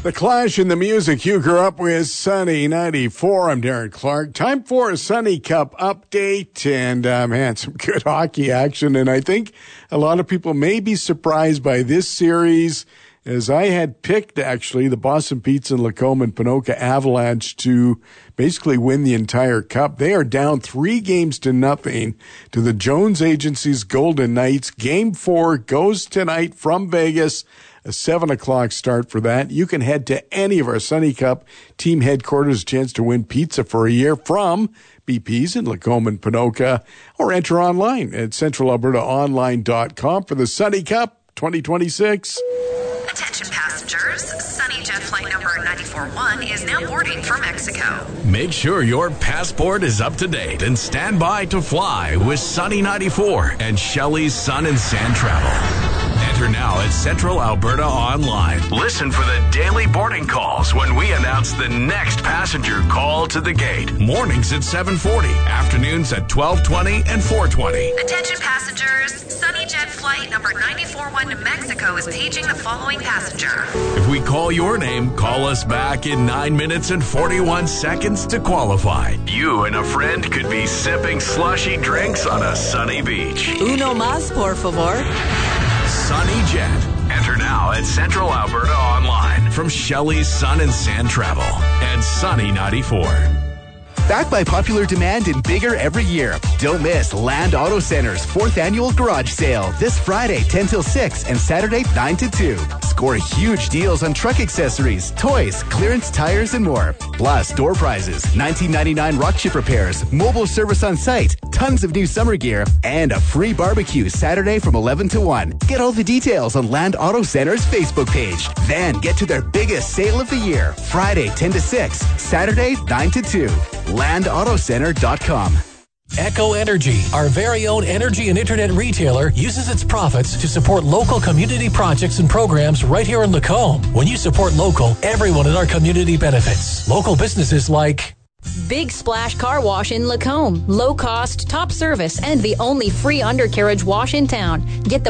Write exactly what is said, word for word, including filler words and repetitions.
The Clash and the music. You grew up with Sunny ninety-four. I'm Darren Clark. Time for a Sunny Cup update. And, uh, man, some good hockey action. And I think a lot of people may be surprised by this series, as I had picked, actually, the Boston Pizza and Lacombe and Ponoka Avalanche to basically win the entire cup. They are down three games to nothing to the Jones Agency's Golden Knights. Game four goes tonight from Vegas. A seven o'clock start for that. You can head to any of our Sunny Cup team headquarters, a chance to win pizza for a year from B P's in Lacombe and Ponoka, or enter online at central alberta online dot com for the Sunny Cup twenty twenty-six. Attention passengers, Sunny Jet flight number nine four one is now boarding for Mexico. Make sure your passport is up to date and stand by to fly with Sunny ninety-four and Shelley's Sun and Sand Travel. Enter now at Central Alberta Online. Listen for the daily boarding calls when we announce the next passenger call to the gate. Mornings at seven forty, afternoons at twelve twenty and four twenty. Attention passengers, Sunny Jet flight number nine four one to Mexico is paging the following passenger. If we call your name, call us back in nine minutes and forty-one seconds to qualify. You and a friend could be sipping slushy drinks on a sunny beach. Uno más, por favor. Sunny Jet. Enter now at Central Alberta Online from Shelley's Sun and Sand Travel and Sunny ninety-four. Back by popular demand and bigger every year. Don't miss Land Auto Center's fourth annual garage sale this Friday, ten till six, and Saturday, nine to two. Score huge deals on truck accessories, toys, clearance tires, and more. Plus, door prizes, nineteen ninety-nine rock chip repairs, mobile service on site, tons of new summer gear, and a free barbecue Saturday from eleven to one. Get all the details on Land Auto Center's Facebook page. Then get to their biggest sale of the year, Friday, ten to six, Saturday, nine to two. land auto center dot com. Echo Energy, our very own energy and internet retailer, uses its profits to support local community projects and programs right here in Lacombe. When you support local, everyone in our community benefits. Local businesses like Big Splash Car Wash in Lacombe. Low cost, top service, and the only free undercarriage wash in town. Get the